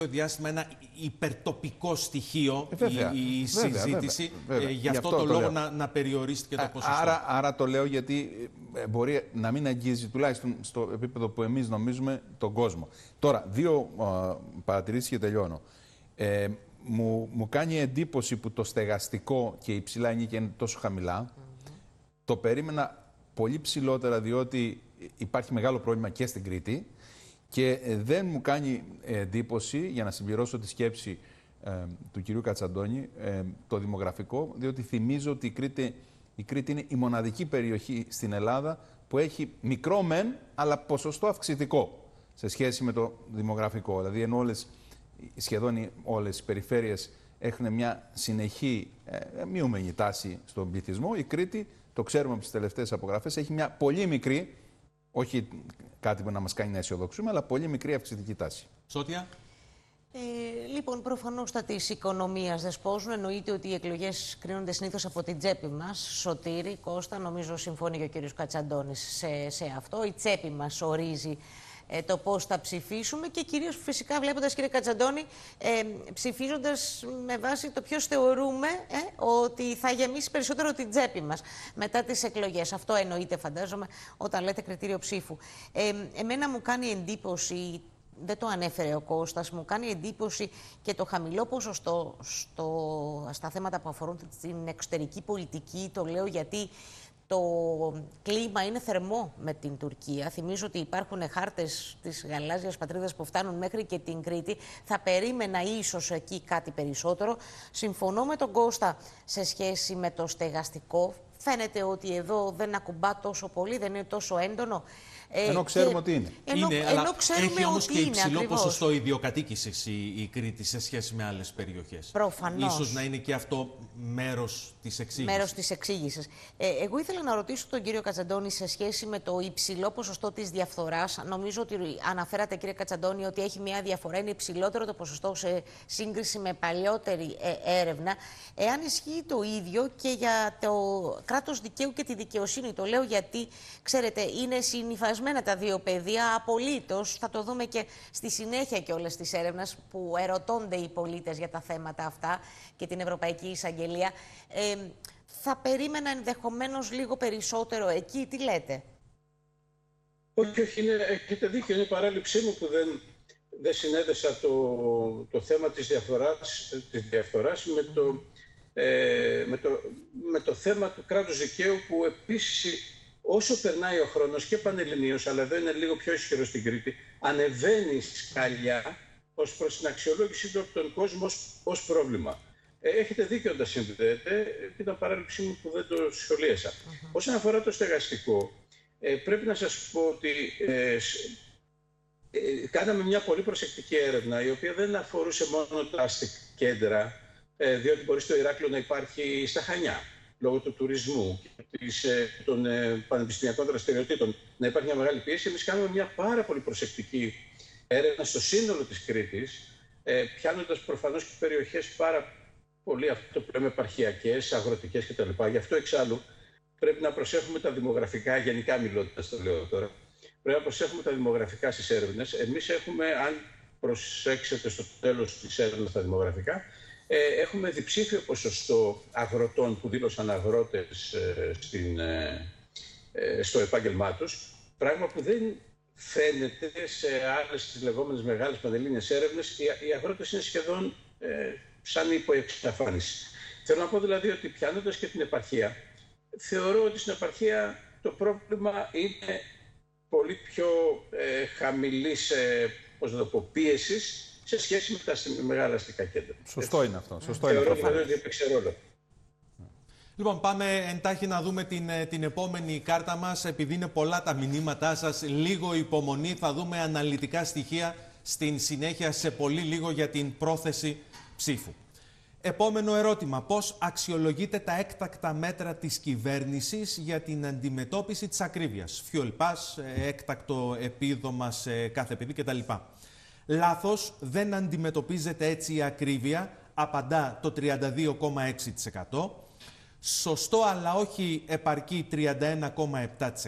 διάστημα ένα υπερτοπικό στοιχείο η συζήτηση. Γι' αυτό το λόγο να περιορίστηκε το ποσοστό. Άρα το λέω γιατί μπορεί να μην αγγίζει, τουλάχιστον στο επίπεδο που εμείς νομίζουμε, τον κόσμο. Τώρα, δύο παρατηρήσεις και τελειώνω. Μου κάνει εντύπωση που το στεγαστικό και η ψηλά ενίκεια είναι τόσο χαμηλά. Το περίμενα πολύ ψηλότερα, διότι υπάρχει μεγάλο πρόβλημα και στην Κρήτη. Και δεν μου κάνει εντύπωση, για να συμπληρώσω τη σκέψη του κυρίου Κατσαντώνη, το δημογραφικό, διότι θυμίζω ότι η Κρήτη είναι η μοναδική περιοχή στην Ελλάδα που έχει μικρό μεν, αλλά ποσοστό αυξητικό σε σχέση με το δημογραφικό. Δηλαδή, ενώ σχεδόν όλες οι περιφέρειες έχουν μια συνεχή μειωμένη τάση στον πληθυσμό, η Κρήτη, το ξέρουμε από τις τελευταίες απογραφές, έχει μια πολύ μικρή, όχι κάτι που να μας κάνει να αισιοδοξούμε, αλλά πολύ μικρή αυξητική τάση. Σώτια. Λοιπόν, προφανώς τα της οικονομίας δεσπόζουν. Εννοείται ότι οι εκλογές κρίνονται συνήθως από την τσέπη μας. Σωτήρη, Κώστα, νομίζω συμφωνεί και ο κύριος Κατσαντώνης σε αυτό. Η τσέπη μας ορίζει το πώς θα ψηφίσουμε και κυρίως φυσικά βλέποντας, κύριε Κατσαντώνη, ψηφίζοντας με βάση το ποιος θεωρούμε ότι θα γεμίσει περισσότερο την τσέπη μας μετά τις εκλογές. Αυτό εννοείται, φαντάζομαι, όταν λέτε κριτήριο ψήφου. Εμένα μου κάνει εντύπωση, δεν το ανέφερε ο Κώστας, μου κάνει εντύπωση και το χαμηλό ποσοστό στα θέματα που αφορούν την εξωτερική πολιτική. Το λέω γιατί το κλίμα είναι θερμό με την Τουρκία. Θυμίζω ότι υπάρχουν χάρτες της γαλάζιας πατρίδας που φτάνουν μέχρι και την Κρήτη. Θα περίμενα ίσως εκεί κάτι περισσότερο. Συμφωνώ με τον Κώστα σε σχέση με το στεγαστικό. Φαίνεται ότι εδώ δεν ακουμπά τόσο πολύ, δεν είναι τόσο έντονο. Ενώ ξέρουμε ότι είναι. Αλλά έχει όμως και υψηλό ποσοστό ιδιοκατοίκησης η Κρήτη σε σχέση με άλλες περιοχές. Προφανώς. Ίσως να είναι και αυτό μέρος της εξήγησης. Μέρος της εξήγησης. Εγώ ήθελα να ρωτήσω τον κύριο Κατσαντώνη σε σχέση με το υψηλό ποσοστό της διαφθοράς. Νομίζω ότι αναφέρατε, κύριε Κατσαντώνη, ότι έχει μια διαφορά. Είναι υψηλότερο το ποσοστό σε σύγκριση με παλιότερη έρευνα. Εάν ισχύει το ίδιο και για το κράτος δικαίου και τη δικαιοσύνη. Το λέω γιατί, ξέρετε, είναι συνυφασμένα τα δύο πεδία απολύτως. Θα το δούμε και στη συνέχεια και όλες τις έρευνες που ερωτώνται οι πολίτες για τα θέματα αυτά και την Ευρωπαϊκή Εισαγγελία. Θα περίμενα ενδεχομένως λίγο περισσότερο εκεί. Τι λέτε? Όχι, έχετε δίκιο. Είναι η παράληψή μου που δεν συνέδεσα το θέμα της διαφθοράς με το θέμα του κράτους δικαίου, που επίσης όσο περνάει ο χρόνος και πανελληνίως, αλλά εδώ είναι λίγο πιο ισχυρό στην Κρήτη, ανεβαίνει σκαλιά ως προς την αξιολόγηση του από τον κόσμο ως πρόβλημα. Έχετε δίκιο να τα συνδέετε, ήταν παράληψή μου που δεν το σχολίασα. Όσον αφορά το στεγαστικό, πρέπει να σας πω ότι κάναμε μια πολύ προσεκτική έρευνα, η οποία δεν αφορούσε μόνο τα αστικά κέντρα, διότι μπορεί στο Ηράκλειο να υπάρχει στα Χανιά, λόγω του τουρισμού και των πανεπιστημιακών δραστηριοτήτων, να υπάρχει μια μεγάλη πίεση. Εμείς κάνουμε μια πάρα πολύ προσεκτική έρευνα στο σύνολο της Κρήτης, πιάνοντας προφανώς και περιοχές πάρα πολύ, αυτό που λέμε, επαρχιακές, αγροτικές κτλ. Γι' αυτό εξάλλου πρέπει να προσέχουμε τα δημογραφικά, γενικά μιλώντας το λέω τώρα, πρέπει να προσέχουμε τα δημογραφικά στις έρευνες. Εμείς έχουμε, αν προσέξετε στο τέλος της έρευνας τα δημογραφικά, έχουμε διψήφιο ποσοστό αγροτών που δήλωσαν αγρότες στο επάγγελμά τους, πράγμα που δεν φαίνεται σε άλλες τις λεγόμενες μεγάλες πανελλήνιες έρευνες. Οι αγρότες είναι σχεδόν σαν υποεξαφάνιση. Θέλω να πω δηλαδή ότι, πιάνοντας και την επαρχία, θεωρώ ότι στην επαρχία το πρόβλημα είναι πολύ πιο χαμηλής πίεσης σε σχέση με τα μεγάλα αστικά κέντρα. Σωστό είναι αυτό. Θεωρώ δηλαδή ότι έπαιξε ρόλο. Λοιπόν, πάμε εντάχει να δούμε την επόμενη κάρτα μας. Επειδή είναι πολλά τα μηνύματά σας, λίγο υπομονή. Θα δούμε αναλυτικά στοιχεία στην συνέχεια σε πολύ λίγο για την πρόθεση ψήφου. Επόμενο ερώτημα. Πώς αξιολογείτε τα έκτακτα μέτρα της κυβέρνησης για την αντιμετώπιση της ακρίβειας? Fuel pass, έκτακτο επίδομα σε κάθε παιδί κτλ. Λάθος, δεν αντιμετωπίζεται έτσι η ακρίβεια, απαντά το 32,6%. Σωστό αλλά όχι επαρκή 31,7%.